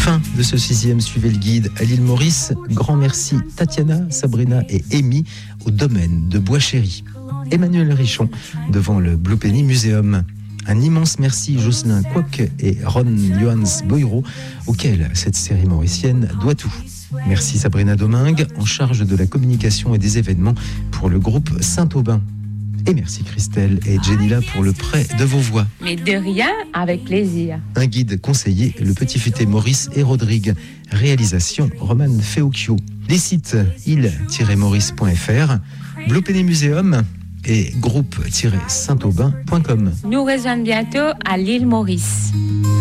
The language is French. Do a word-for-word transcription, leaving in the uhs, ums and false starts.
Fin de ce sixième Suivez le guide à l'île Maurice. Grand merci Tatiana, Sabrina et Amy au domaine de Bois-Chéry. Emmanuel Richon devant le Blue Penny Museum. Un immense merci Jocelyn Quoc et Ron Johannes Boyro auxquels cette série mauricienne doit tout. Merci Sabrina Domingue en charge de la communication et des événements pour le groupe Saint-Aubin. Et merci Christelle et Jenila pour le prêt de vos voix. Mais de rien, avec plaisir. Un guide conseillé, le Petit Futé Maurice et Rodrigue. Réalisation Romane Feocchio. Les sites île tiret maurice point f r, Blue Penny Museum et groupe tiret saint aubin point com. Nous rejoignons bientôt à l'île Maurice.